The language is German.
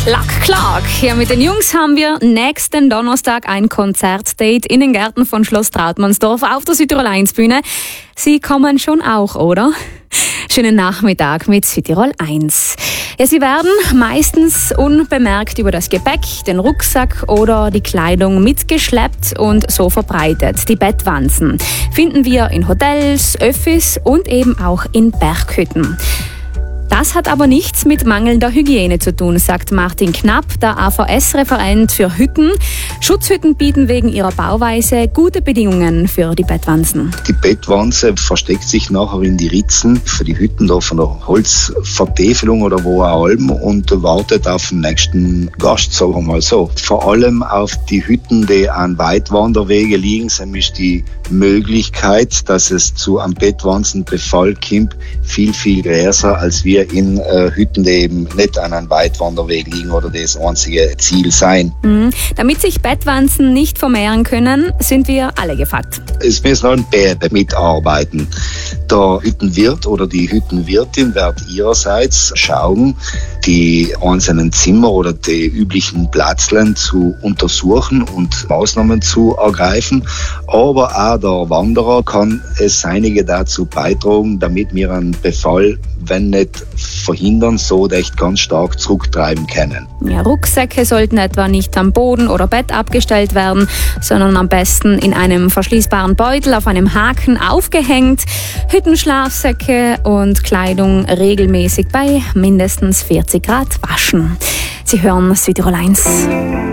Luck Clark. Hier mit den Jungs haben wir nächsten Donnerstag ein Konzertdate in den Gärten von Schloss Trautmannsdorf auf der Südtirol 1 Bühne. Sie kommen schon auch, oder? Schönen Nachmittag mit Südtirol 1. Ja, Sie werden meistens unbemerkt über das Gepäck, den Rucksack oder die Kleidung mitgeschleppt und so verbreitet. Die Bettwanzen finden wir in Hotels, Öffis und eben auch in Berghütten. Das hat aber nichts mit mangelnder Hygiene zu tun, sagt Martin Knapp, der AVS-Referent für Hütten. Schutzhütten bieten wegen ihrer Bauweise gute Bedingungen für die Bettwanzen. Die Bettwanze versteckt sich nachher in die Ritzen für die Hütten da von der Holzvertäfelung oder wo auch allem und wartet auf den nächsten Gast, sagen wir mal so. Vor allem auf die Hütten, die an Weitwanderwege liegen, ist die Möglichkeit, dass es zu einem Bettwanzenbefall kommt, viel größer als wir in Hütten, die eben nicht an einem Weitwanderweg liegen oder das einzige Ziel sein. Damit sich Bettwanzen nicht vermehren können, sind wir alle gefragt. Es müssen auch beide mitarbeiten. Der Hüttenwirt oder die Hüttenwirtin wird ihrerseits schauen, die einzelnen Zimmer oder die üblichen Platzlen zu untersuchen und Maßnahmen zu ergreifen. Aber auch der Wanderer kann es Seinige dazu beitragen, damit wir einen Befall, wenn nicht verhindern, so echt ganz stark zurücktreiben können. Ja, Rucksäcke sollten etwa nicht am Boden oder Bett abgestellt werden, sondern am besten in einem verschließbaren Beutel auf einem Haken aufgehängt. Hüttenschlafsäcke und Kleidung regelmäßig bei mindestens 40 Grad waschen. Sie hören Südtirol 1.